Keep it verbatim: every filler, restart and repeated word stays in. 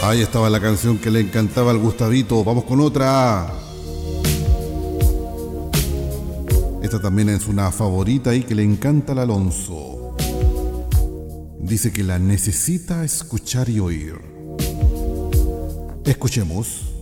Ahí estaba la canción que le encantaba al Gustavito. Vamos con otra. Esta también es una favorita y que le encanta al Alonso. Dice que la necesita escuchar y oír. Escuchemos.